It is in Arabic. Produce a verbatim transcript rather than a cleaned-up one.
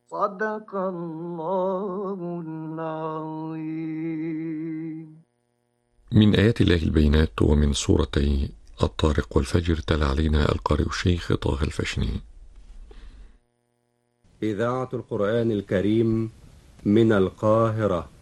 صدق الله العظيم. من آيات الله البينات ومن سورتي الطارق والفجر تلا علينا القارئ الشيخ طه الفشني. إذاعة القرآن الكريم من القاهرة.